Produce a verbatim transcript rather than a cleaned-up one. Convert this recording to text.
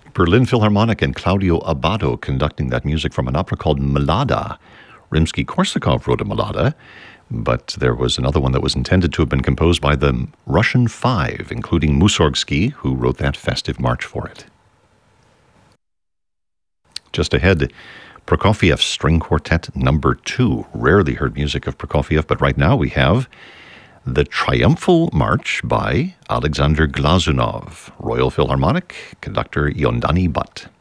Berlin Philharmonic and Claudio Abbado conducting that music from an opera called Mlada. Rimsky-Korsakov wrote a Mlada, but there was another one that was intended to have been composed by the Russian Five, including Mussorgsky, who wrote that festive march for it. Just ahead, Prokofiev's String Quartet number two. Rarely heard music of Prokofiev, but right now we have the Triumphal March by Alexander Glazunov, Royal Philharmonic, conductor Yondani Butt.